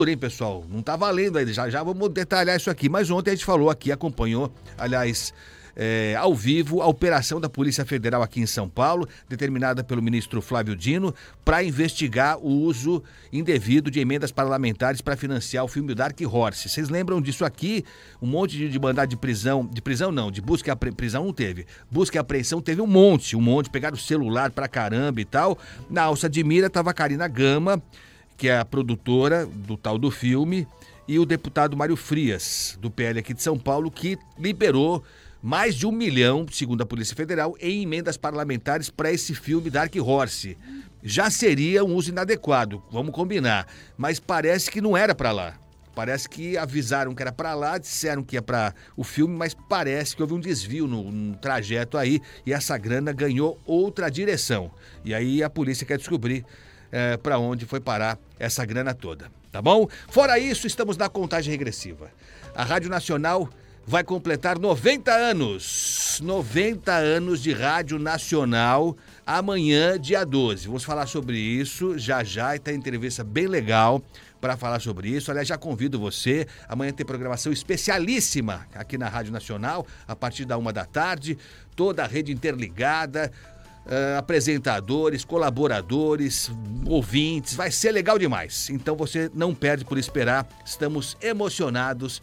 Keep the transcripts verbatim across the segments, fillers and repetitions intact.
Hein, pessoal? Não tá valendo ainda, já, já vamos detalhar isso aqui. Mas ontem a gente falou aqui, acompanhou, aliás, é, ao vivo, a operação da Polícia Federal aqui em São Paulo, determinada pelo ministro Flávio Dino, para investigar o uso indevido de emendas parlamentares para financiar o filme Dark Horse. Vocês lembram disso aqui? Um monte de, de mandado de prisão, de prisão não, de busca e apre... prisão não teve. Busca e apreensão teve um monte, um monte, pegaram o celular pra caramba e tal. Na alça de mira tava a Karina Gama, que é a produtora do tal do filme, e o deputado Mário Frias, do P L aqui de São Paulo, que liberou mais de um milhão, segundo a Polícia Federal, em emendas parlamentares para esse filme Dark Horse. Já seria um uso inadequado, vamos combinar, mas parece que não era para lá. Parece que avisaram que era para lá, disseram que ia para o filme, mas parece que houve um desvio no, no trajeto aí e essa grana ganhou outra direção. E aí a polícia quer descobrir É, para onde foi parar essa grana toda, tá bom? Fora isso, estamos na contagem regressiva. A Rádio Nacional vai completar noventa anos. noventa anos de Rádio Nacional amanhã, dia doze. Vamos falar sobre isso já já e tem entrevista bem legal para falar sobre isso. Aliás, já convido você. Amanhã tem programação especialíssima aqui na Rádio Nacional, a partir da uma da tarde. Toda a rede interligada. Uh, apresentadores, colaboradores, ouvintes, vai ser legal demais. Então você não perde por esperar, estamos emocionados.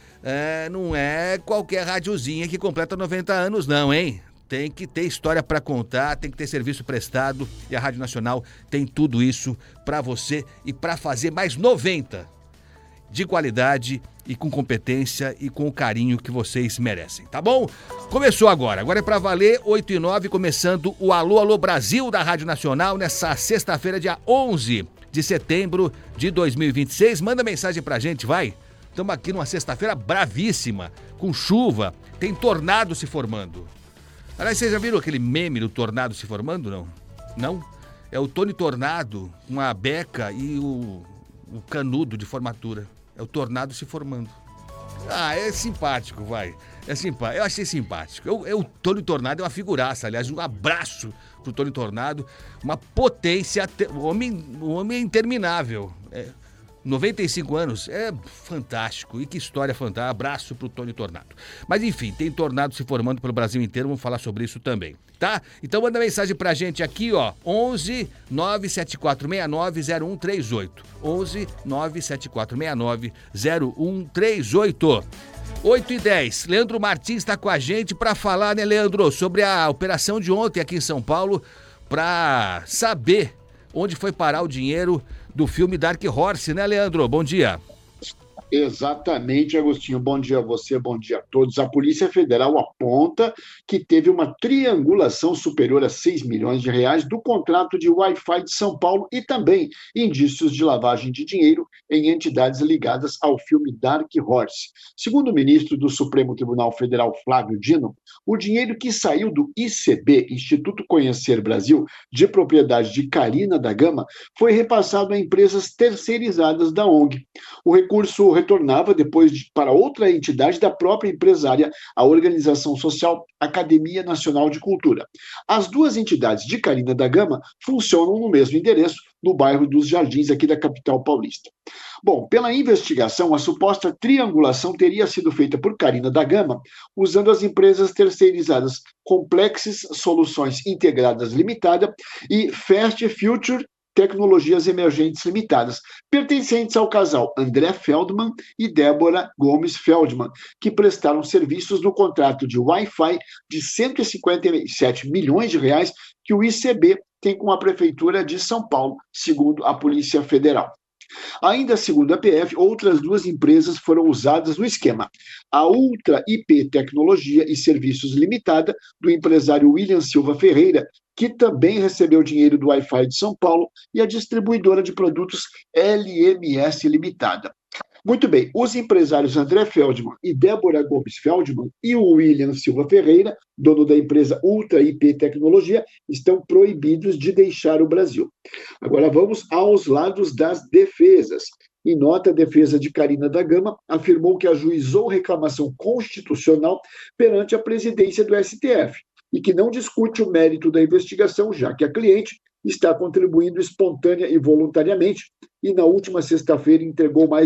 Uh, não é qualquer radiozinha que completa noventa anos não, hein? Tem que ter história para contar, tem que ter serviço prestado e a Rádio Nacional tem tudo isso para você e para fazer mais noventa de qualidade e com competência e com o carinho que vocês merecem, tá bom? Começou agora, agora é pra valer, oito e nove, começando o Alô, Alô Brasil da Rádio Nacional, nessa sexta-feira, dia onze de setembro de dois mil e vinte e seis. Manda mensagem pra gente, vai. Estamos aqui numa sexta-feira bravíssima, com chuva, tem tornado se formando. Aliás, vocês já viram aquele meme do tornado se formando, não? Não? É o Tony Tornado, com a beca e o, o canudo de formatura. É o tornado se formando. Ah, é simpático, vai. É simpático. Eu achei simpático. Eu, eu, o Tony Tornado é uma figuraça. Aliás, um abraço pro Tony Tornado. Uma potência. O homem, o homem é interminável. É, noventa e cinco anos. É fantástico. E que história fantástica. Abraço pro Tony Tornado. Mas enfim, tem tornado se formando pelo Brasil inteiro. Vamos falar sobre isso também. Tá? Então manda mensagem pra gente aqui, ó, onze nove sete quatro seis nove zero um três oito, onze nove sete quatro seis nove zero um três oito. oito e dez, Leandro Martins está com a gente para falar, né, Leandro, sobre a operação de ontem aqui em São Paulo, para saber onde foi parar o dinheiro do filme Dark Horse, né, Leandro? Bom dia. Exatamente, Agostinho. Bom dia a você, bom dia a todos. A Polícia Federal aponta que teve uma triangulação superior a seis milhões de reais do contrato de Wi-Fi de São Paulo e também indícios de lavagem de dinheiro em entidades ligadas ao filme Dark Horse. Segundo o ministro do Supremo Tribunal Federal, Flávio Dino, o dinheiro que saiu do I C B, Instituto Conhecer Brasil, de propriedade de Karina da Gama, foi repassado a empresas terceirizadas da O N G. O recurso retornava depois de, para outra entidade da própria empresária, a organização social Academia Nacional de Cultura. As duas entidades de Karina da Gama funcionam no mesmo endereço, no bairro dos Jardins, aqui da capital paulista. Bom, pela investigação, a suposta triangulação teria sido feita por Karina da Gama, usando as empresas terceirizadas Complexes Soluções Integradas Limitada e Fast Future Tecnologias Emergentes Limitadas, pertencentes ao casal André Feldman e Débora Gomes Feldman, que prestaram serviços no contrato de Wi-Fi de cento e cinquenta e sete milhões de reais que o I C B tem com a Prefeitura de São Paulo, segundo a Polícia Federal. Ainda segundo a P F, outras duas empresas foram usadas no esquema. A Ultra I P Tecnologia e Serviços Limitada, do empresário William Silva Ferreira, que também recebeu dinheiro do Wi-Fi de São Paulo, e a distribuidora de produtos L M S Limitada. Muito bem, os empresários André Feldman e Débora Gomes Feldman e o William Silva Ferreira, dono da empresa Ultra I P Tecnologia, estão proibidos de deixar o Brasil. Agora vamos aos lados das defesas. Em nota, a defesa de Karina da Gama afirmou que ajuizou reclamação constitucional perante a presidência do S T F e que não discute o mérito da investigação, já que a cliente está contribuindo espontânea e voluntariamente, e na última sexta-feira entregou mais